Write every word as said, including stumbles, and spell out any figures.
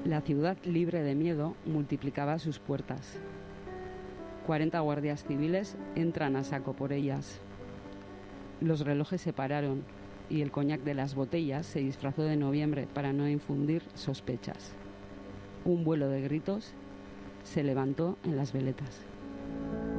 La ciudad, libre de miedo, multiplicaba sus puertas. Cuarenta guardias civiles entran a saco por ellas. Los relojes se pararon y el coñac de las botellas se disfrazó de noviembre para no infundir sospechas. Un vuelo de gritos se levantó en las veletas.